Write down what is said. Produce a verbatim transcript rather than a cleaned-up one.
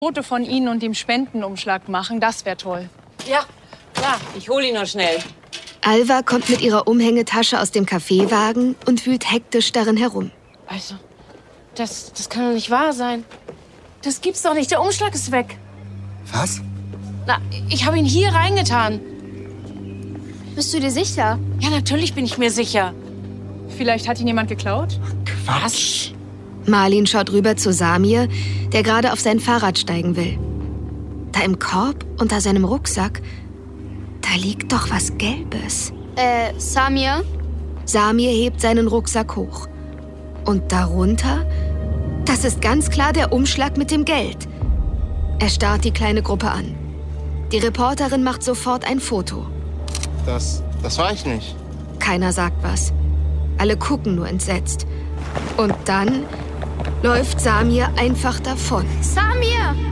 Foto von Ihnen und dem Spendenumschlag machen, das wäre toll. Ja, klar, ich hole ihn nur schnell. Alva kommt mit ihrer Umhängetasche aus dem Kaffeewagen und wühlt hektisch darin herum. Also, das, das kann doch nicht wahr sein. Das gibt's doch nicht, der Umschlag ist weg. Was? Na, ich habe ihn hier reingetan. Bist du dir sicher? Ja, natürlich bin ich mir sicher. Vielleicht hat ihn jemand geklaut? Was? Marlin schaut rüber zu Samir, der gerade auf sein Fahrrad steigen will. Da im Korb unter seinem Rucksack, da liegt doch was Gelbes. Äh, Samir? Samir hebt seinen Rucksack hoch. Und darunter, das ist ganz klar der Umschlag mit dem Geld. Er starrt die kleine Gruppe an. Die Reporterin macht sofort ein Foto. Das, das war ich nicht. Keiner sagt was. Alle gucken nur entsetzt. Und dann läuft Samir einfach davon. Samir!